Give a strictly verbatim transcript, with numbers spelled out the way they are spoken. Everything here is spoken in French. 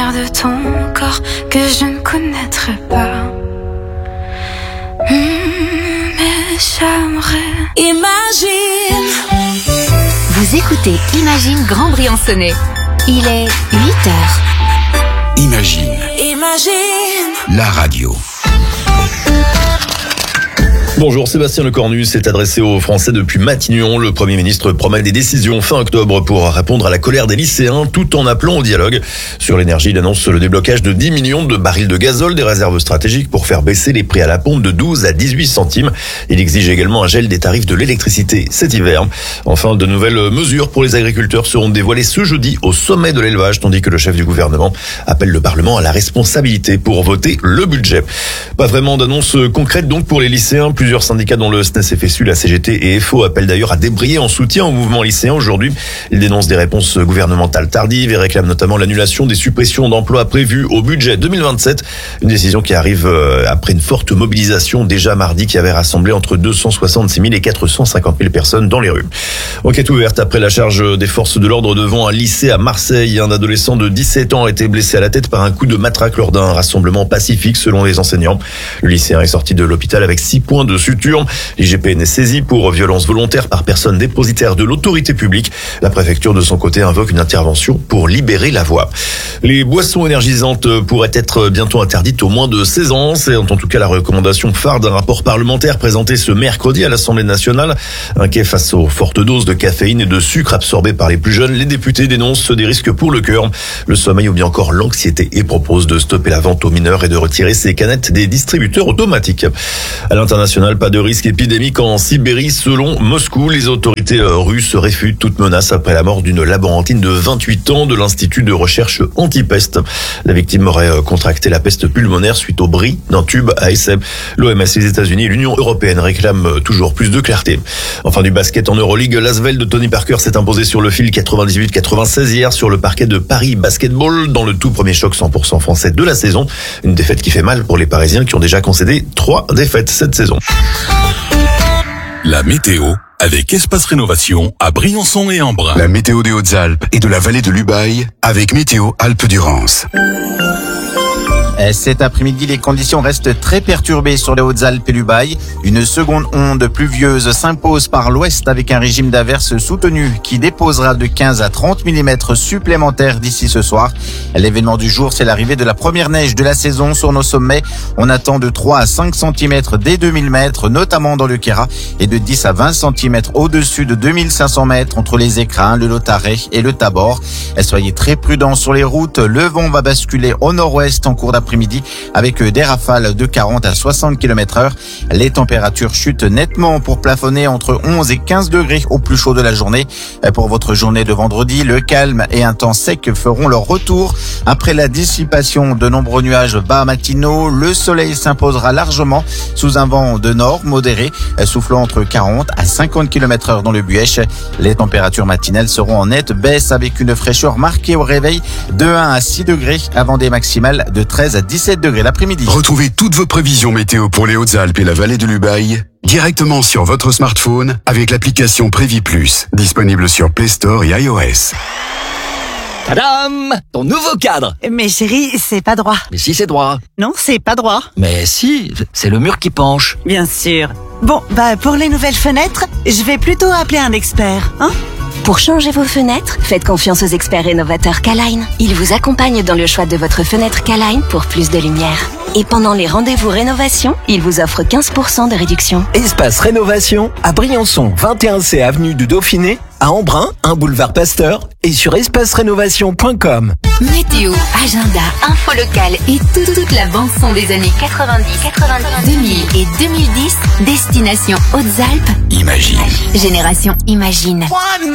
lumière de ton corps que je ne connaîtrai pas. Mmh, mais j'aimerais. Imagine. Vous écoutez Imagine Grand Briançonnais. Il est huit heures. Imagine. Imagine. La radio. Bonjour, Sébastien Lecornu s'est adressé aux Français depuis Matignon. Le Premier ministre promet des décisions fin octobre pour répondre à la colère des lycéens tout en appelant au dialogue. Sur l'énergie, il annonce le déblocage de dix millions de barils de gazole, des réserves stratégiques pour faire baisser les prix à la pompe de douze à dix-huit centimes. Il exige également un gel des tarifs de l'électricité cet hiver. Enfin, de nouvelles mesures pour les agriculteurs seront dévoilées ce jeudi au sommet de l'élevage, tandis que le chef du gouvernement appelle le Parlement à la responsabilité pour voter le budget. Pas vraiment d'annonce concrète donc pour les lycéens. Plusieurs syndicats dont le S N E S F S U, la C G T et F O appellent d'ailleurs à débrayer en soutien au mouvement lycéen aujourd'hui. Ils dénoncent des réponses gouvernementales tardives et réclament notamment l'annulation des suppressions d'emplois prévues au budget deux mille vingt-sept. Une décision qui arrive après une forte mobilisation déjà mardi qui avait rassemblé entre deux cent soixante-six mille et quatre cent cinquante mille personnes dans les rues. Enquête ouverte après la charge des forces de l'ordre devant un lycée à Marseille. Un adolescent de dix-sept ans a été blessé à la tête par un coup de matraque lors d'un rassemblement pacifique selon les enseignants. Le lycéen est sorti de l'hôpital avec six points de suture. L'I G P N est saisi pour violence volontaire par personne dépositaire de l'autorité publique. La préfecture, de son côté, invoque une intervention pour libérer la voie. Les boissons énergisantes pourraient être bientôt interdites aux moins de seize ans. C'est en tout cas la recommandation phare d'un rapport parlementaire présenté ce mercredi à l'Assemblée nationale. Inquiets face aux fortes doses de caféine et de sucre absorbées par les plus jeunes, les députés dénoncent des risques pour le cœur, le sommeil ou bien encore l'anxiété et proposent de stopper la vente aux mineurs et de retirer ces canettes des distributeurs automatiques. À l'international, pas de risque épidémique en Sibérie selon Moscou. Les autorités russes réfutent toute menace après la mort d'une laborantine de vingt-huit ans de l'Institut de recherche anti-peste. La victime aurait contracté la peste pulmonaire suite au bris d'un tube à essai. L'O M S, les États-Unis et l'Union européenne réclament toujours plus de clarté. Enfin, du basket en Euroleague, l'Asvel de Tony Parker s'est imposé sur le fil quatre-vingt-dix-huit quatre-vingt-seize hier sur le parquet de Paris Basketball dans le tout premier choc cent pour cent français de la saison. Une défaite qui fait mal pour les Parisiens qui ont déjà concédé trois défaites cette saison. La météo avec Espace Rénovation à Briançon et Embrun. La météo des Hautes-Alpes et de la vallée de l'Ubaye avec Météo Alpes-Durance. Cet après-midi, les conditions restent très perturbées sur les Hautes-Alpes et l'Ubaye. Une seconde onde pluvieuse s'impose par l'ouest avec un régime d'averses soutenu qui déposera de quinze à trente millimètres supplémentaires d'ici ce soir. L'événement du jour, c'est l'arrivée de la première neige de la saison sur nos sommets. On attend de trois à cinq centimètres dès deux mille mètres, notamment dans le Queyras, et de dix à vingt centimètres au-dessus de deux mille cinq cents mètres entre les Écrins, le Lautaret et le Tabor. Soyez très prudents sur les routes. Le vent va basculer au nord-ouest en cours d'après-midi avec des rafales de quarante à soixante kilomètres heure. Les températures chutent nettement pour plafonner entre onze et quinze degrés au plus chaud de la journée. Pour votre journée de vendredi, le calme et un temps sec feront leur retour. Après la dissipation de nombreux nuages bas matinaux, le soleil s'imposera largement sous un vent de nord modéré, soufflant entre quarante à cinquante kilomètres heure dans le Buèche. Les températures matinales seront en nette baisse avec une fraîcheur marquée au réveil de un à six degrés avant des maximales de treize à dix-sept degrés l'après-midi. Retrouvez toutes vos prévisions météo pour les Hautes-Alpes et la vallée de l'Ubaye directement sur votre smartphone avec l'application Prévi Plus, disponible sur Play Store et iOS. Tadam! Ton nouveau cadre! Mais chérie, c'est pas droit. Mais si, c'est droit. Non, c'est pas droit. Mais si, c'est le mur qui penche. Bien sûr. Bon, bah pour les nouvelles fenêtres, je vais plutôt appeler un expert, hein? Pour changer vos fenêtres, faites confiance aux experts rénovateurs K-Line. Ils vous accompagnent dans le choix de votre fenêtre K-Line pour plus de lumière. Et pendant les rendez-vous rénovation, ils vous offrent quinze pour cent de réduction. Espace Rénovation à Briançon, vingt et un C avenue du Dauphiné, à Embrun, un boulevard Pasteur et sur espace rénovation point com. Météo, agenda, info locale et tout, toute la bande-son des années quatre-vingt-dix, quatre-vingt-dix, deux mille et deux mille dix. Destination Hautes-Alpes. Imagine. Génération Imagine.